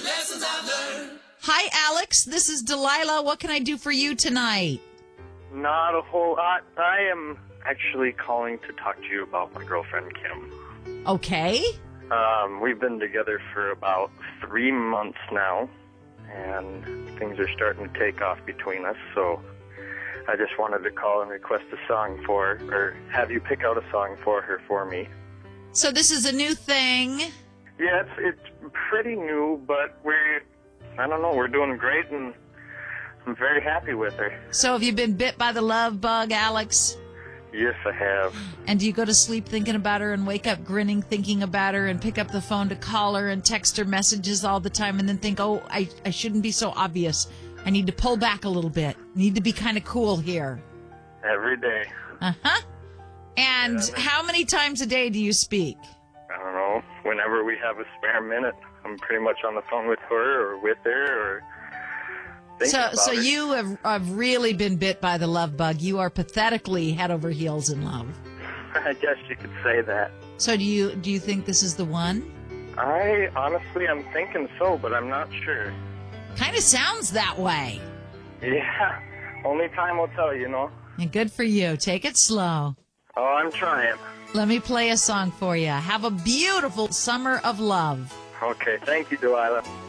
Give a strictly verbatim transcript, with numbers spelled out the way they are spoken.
lessons I've learned. Hi, Alex. This is Delilah. What can I do for you tonight? Not a whole lot. I am actually calling to talk to you about my girlfriend, Kim. Okay. Um, we've been together for about three months now, and things are starting to take off between us, so I just wanted to call and request a song for her, or have you pick out a song for her for me. So this is a new thing. Yeah, it's, it's pretty new, but we're, I don't know, we're doing great, and I'm very happy with her. So have you been bit by the love bug, Alex? Yes, I have. And do you go to sleep thinking about her and wake up grinning thinking about her and pick up the phone to call her and text her messages all the time and then think, oh, I, I shouldn't be so obvious. I need to pull back a little bit. I need to be kind of cool here. Every day. Uh-huh. And Yeah, how many times a day do you speak? I don't know, whenever we have a spare minute, I'm pretty much on the phone with her or with her or thinking So, about so her. you have, have really been bit by the love bug. You are pathetically head over heels in love. I guess you could say that. So do you do you think this is the one? I honestly, I'm thinking so, but I'm not sure. Kind of sounds that way. Yeah, only time will tell, you know. And good for you. Take it slow. Oh, I'm trying. Let me play a song for you. Have a beautiful summer of love. Okay, thank you, Delilah.